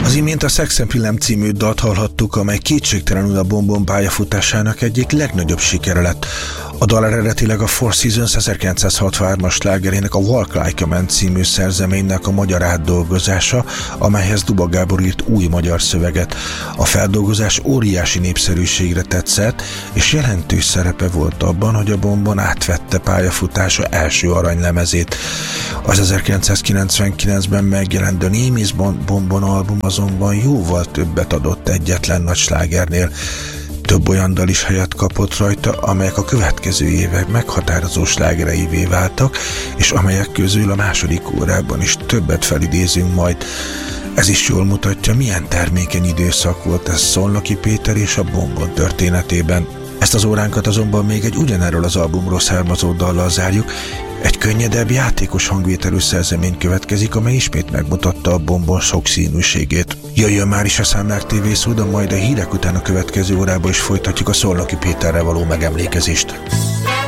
Az imént a Sex and Film című dalt hallhattuk, amely kétségtelenül a Bon-Bon pályafutásának egyik legnagyobb sikere lett. A dal eredetileg a Four Seasons 1963-as slágerének, a Walk Like a Man című szerzeménynek a magyar átdolgozása, amelyhez Duba Gábor írt új magyar szöveget. A feldolgozás óriási népszerűségre tetszett, és jelentős szerepe volt abban, hogy a Bon-Bon átvette pályafutása első aranylemezét. Az 1999-ben megjelent The Name is Bon-Bon album azonban jóval többet adott egyetlen nagy slágernél. Több olyan dal is helyet kapott rajta, amelyek a következő évek meghatározó slágereivé váltak, és amelyek közül a második órában is többet felidézünk majd. Ez is jól mutatja, milyen termékeny időszak volt ez Szolnoki Péter és a Bon-Bon történetében. Ezt az óránkat azonban még egy ugyanerről az albumról származó dallal zárjuk. Egy könnyedebb, játékos hangvételű szerzemény következik, amely ismét megmutatta a Bon-Bon sokszínűségét. Jöjjön már is a Számlák TV szó, de majd a hírek után a következő órában is folytatjuk a Szolnoki Péterrel való megemlékezést.